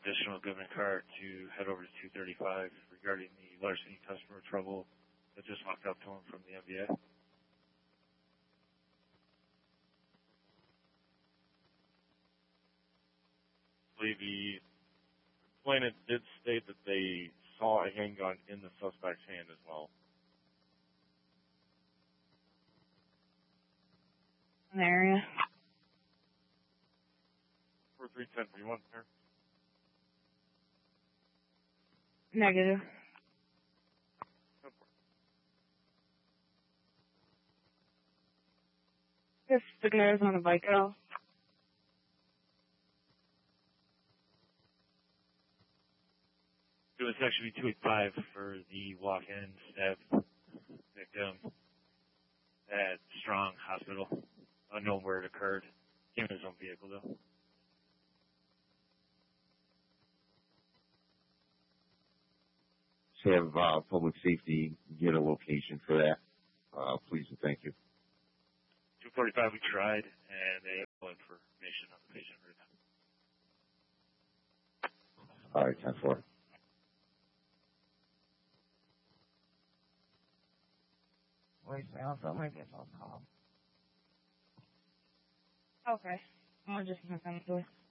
additional Goodman car to head over to 235 regarding the larceny customer trouble that just walked up to him from the MVA. I believe the complainant did state that they saw a handgun in the suspect's hand as well. In the area. 431031, sir. Negative. Just sticking nose on the bike at all. It was actually 285 for the walk-in stab victim at Strong Hospital. Unknown where it occurred. Came in his own vehicle, though. Have public safety get a location for that, please and thank you. 245 we tried, and they have no information on the patient right now. All right, 10-4. Voicemail, so I might get a phone call. Okay. I'll just send it to us.